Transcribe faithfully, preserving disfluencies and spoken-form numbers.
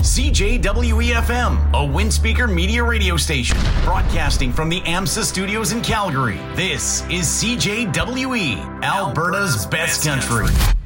C J W E F M, a Windspeaker media radio station, broadcasting from the AMSA studios in Calgary. This is C J W E, Alberta's, Alberta's best country. country.